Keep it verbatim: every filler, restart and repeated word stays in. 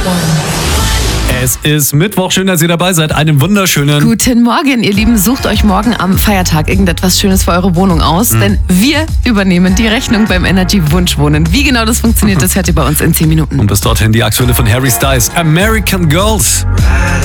Es ist Mittwoch, schön, dass ihr dabei seid. Einen wunderschönen... Guten Morgen, ihr Lieben. Sucht euch morgen am Feiertag irgendetwas Schönes für eure Wohnung aus, mhm. denn wir übernehmen die Rechnung beim Energy Wunschwohnen. Wie genau das funktioniert, das hört ihr bei uns in zehn Minuten. Und bis dorthin die aktuelle von Harry Styles, American Girls.